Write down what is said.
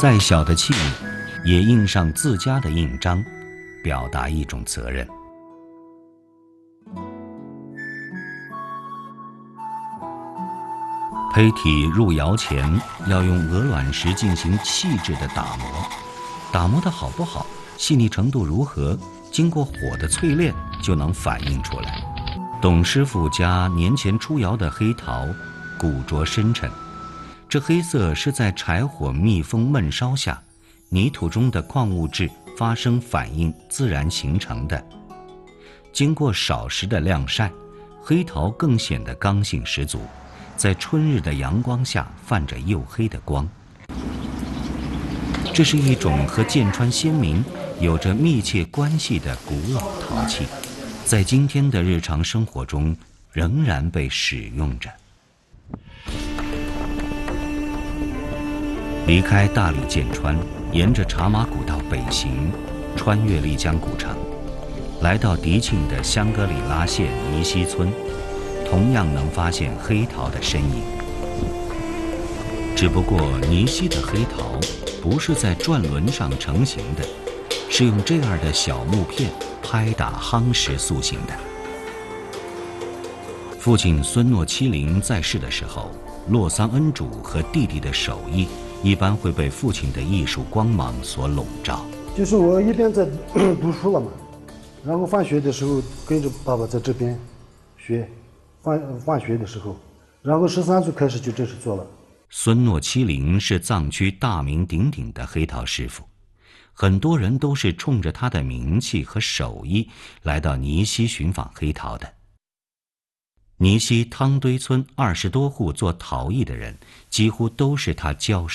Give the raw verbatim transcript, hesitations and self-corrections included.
再小的器皿，也印上自家的印章，表达一种责任。胚体入窑前，要用鹅卵石进行细致的打磨，打磨的好不好，细腻程度如何，经过火的淬炼就能反映出来。董师傅家年前出窑的黑陶，古拙深沉，这黑色是在柴火密封闷烧下，泥土中的矿物质发生反应自然形成的。经过少时的晾晒，黑陶更显得刚性十足，在春日的阳光下泛着黝黑的光。这是一种和剑川先民有着密切关系的古老陶器，在今天的日常生活中仍然被使用着。离开大理剑川，沿着茶马古道北行，穿越丽江古城，来到迪庆的香格里拉县尼溪村，同样能发现黑陶的身影。只不过尼溪的黑陶不是在转轮上成型的，是用这样的小木片拍打夯实塑形的。父亲孙诺七龄在世的时候，洛桑恩主和弟弟的手艺一般会被父亲的艺术光芒所笼罩。 就是我一边在读书了嘛，然后放学的时候跟着爸爸在这边学，放放学的时候，然后十三岁开始就正式做了。 孙诺七龄是藏区大名鼎鼎的黑陶师傅，很多人都是冲着他的名气和手艺来到尼溪寻访黑陶的。尼溪汤堆村二十多户做陶艺的人，几乎都是他教授